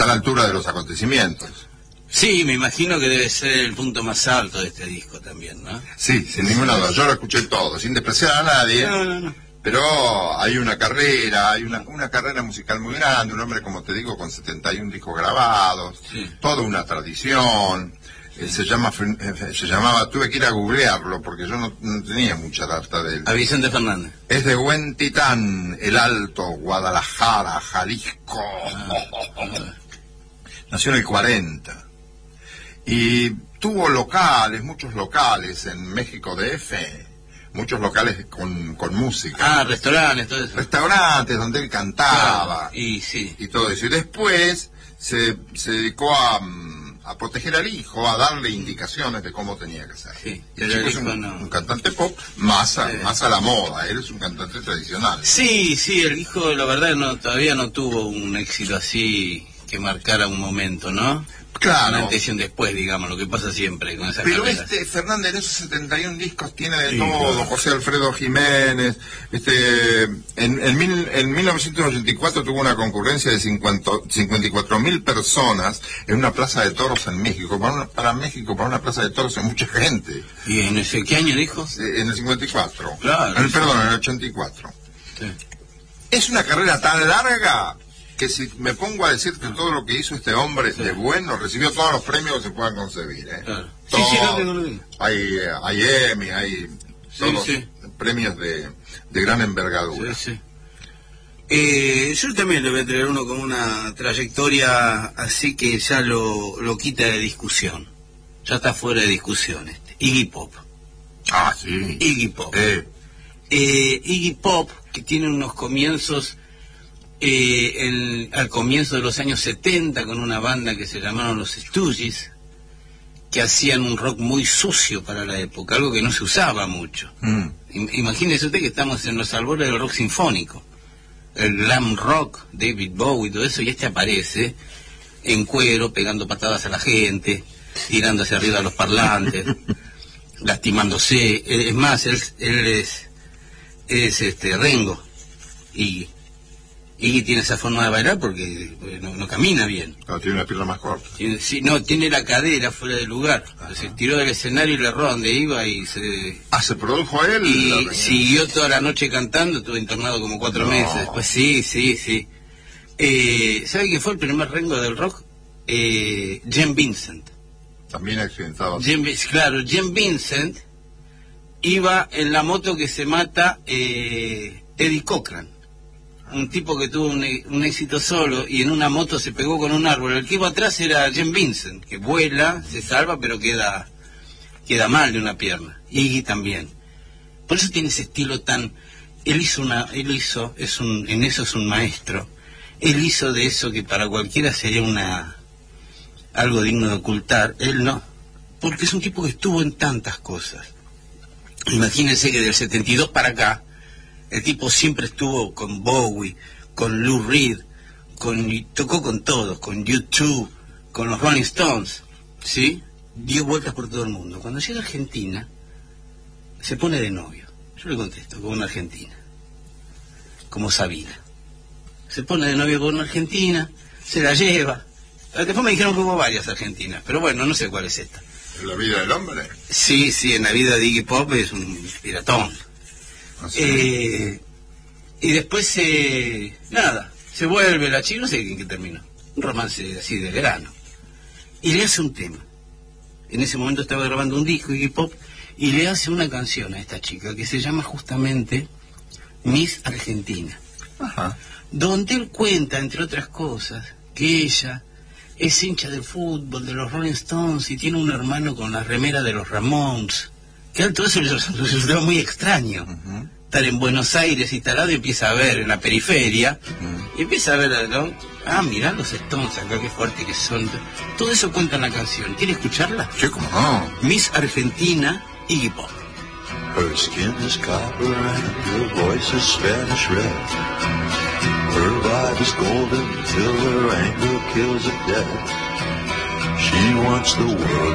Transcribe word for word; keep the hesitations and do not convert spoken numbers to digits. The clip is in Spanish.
a la altura de los acontecimientos. Sí, me imagino que debe ser el punto más alto de este disco también, ¿no? Sí, sin ninguna duda. Yo lo escuché todo, sin despreciar a nadie. No, no, no. Pero hay una carrera, hay una, una carrera musical muy grande, un hombre, como te digo, con setenta y un discos grabados, sí. Toda una tradición. Eh, se llama eh, se llamaba, tuve que ir a googlearlo porque yo no, no tenía mucha data de él. A Vicente Fernández. Es de Huentitán, El Alto, Guadalajara, Jalisco. Ah, ah. Nació en el cuarenta. Y tuvo locales, muchos locales en México D F, muchos locales con, con música. Ah, restaurantes, todo eso. Restaurantes donde él cantaba. Claro, y sí. Y todo eso. Y después se, se dedicó a, a proteger al hijo, a darle indicaciones de cómo tenía que ser. Sí, y el chico es un, no. un cantante pop más a, sí. más a la moda. Él es un cantante tradicional. Sí, sí, el hijo, la verdad, no todavía no tuvo un éxito así que marcara un momento, ¿no? Claro. Una antes y un después, digamos, lo que pasa siempre con esa Pero carrera. este Fernández en esos setenta y un discos tiene de Sí, todo, claro. José Alfredo Jiménez, este, en, en, mil, en mil novecientos ochenta y cuatro tuvo una concurrencia de cincuenta, cincuenta y cuatro mil personas en una plaza de toros en México. Para, una, para México, para una plaza de toros hay mucha gente. ¿Y en ese qué año dijo? En el cincuenta y cuatro. Claro. En el, perdón, en el ochenta y cuatro. Sí. Es una carrera tan larga que si me pongo a decirte todo lo que hizo este hombre sí. de bueno, recibió todos los premios que se puedan concebir, ¿eh? Claro. Todo, sí, sí, no tengo lo hay, hay Emmy, hay todos sí, sí. premios de, de gran envergadura. Sí, sí. Eh, yo también le voy a traer uno con una trayectoria así que ya lo, lo quita de discusión. Ya está fuera de discusión este. Iggy Pop. Ah, sí. Iggy Pop. Eh. Eh, Iggy Pop, que tiene unos comienzos... Eh, el, al comienzo de los años setenta con una banda que se llamaron los Stooges, que hacían un rock muy sucio para la época, algo que no se usaba mucho. Mm. Imagínese usted que estamos en los albores del rock sinfónico, el glam rock, David Bowie y todo eso, y este aparece en cuero, pegando patadas a la gente, tirando hacia arriba a los parlantes, lastimándose. Es más, él, él es, es este Rengo, y Y tiene esa forma de bailar porque no, no camina bien. No, tiene una pierna más corta. Tiene, sí, no, tiene la cadera fuera del lugar. Ajá. Se tiró del escenario y le erró donde iba y se... Ah, ¿se produjo él? Y siguió toda la noche cantando, estuvo internado como cuatro no. meses. Después sí, sí, sí. Eh, ¿Sabe quién fue el primer Rengo del rock? Eh, Jim Vincent. También accidentado. Jim, claro, Jim Vincent iba en la moto que se mata eh, Eddie Cochran. Un tipo que tuvo un, un éxito solo y en una moto se pegó con un árbol. El que iba atrás era Jim Vincent, que vuela, se salva, pero queda queda mal de una pierna. Iggy también. Por eso tiene ese estilo tan... Él hizo una... Él hizo, es un, en eso es un maestro. Él hizo de eso que para cualquiera sería una algo digno de ocultar. Él no. Porque es un tipo que estuvo en tantas cosas. Imagínense que del setenta y dos para acá, el tipo siempre estuvo con Bowie, con Lou Reed, con, tocó con todos, con U dos, con los Rolling Stones, ¿sí? Dio vueltas por todo el mundo. Cuando llega a Argentina, se pone de novio. Yo le contesto, con una argentina, como Sabina. Se pone de novio con una argentina, se la lleva. Después me dijeron que hubo varias argentinas, pero bueno, no sé cuál es esta. ¿En la vida del hombre? Sí, sí, en la vida de Iggy Pop es un piratón. Así. Eh, y después, eh, nada, se vuelve la chica, no sé en qué terminó, un romance así de verano. Y le hace un tema. En ese momento estaba grabando un disco, Iggy Pop, y le hace una canción a esta chica que se llama justamente Miss Argentina. Ajá. Donde él cuenta, entre otras cosas, que ella es hincha del fútbol, de los Rolling Stones, y tiene un hermano con la remera de los Ramones. Que a todo eso le resultó muy extraño. Uh-huh. Estar en Buenos Aires instalado y empieza a ver en la periferia, uh-huh. y empieza a ver, ¿no? Ah, mirá los Stones acá, qué fuerte que son. Todo eso cuenta en la canción. ¿Quiere escucharla? Sí, cómo no. Miss Argentina, Iggy Pop. Her skin is copper and her voice is Spanish red. Her vibe is golden till her anger kills it dead. She wants the world